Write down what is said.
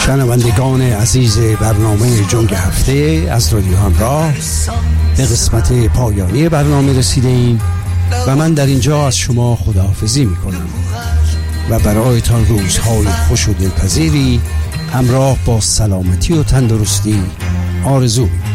شنوندگان عزیز برنامه جنگ هفته از رادیو همراه، به قسمت پایانی برنامه رسیده ایم و من در اینجا از شما خداحافظی می کنم و برایتان روزهای خوش و دلپذیری همراه با سلامتی و تندرستی آرزو می کنم.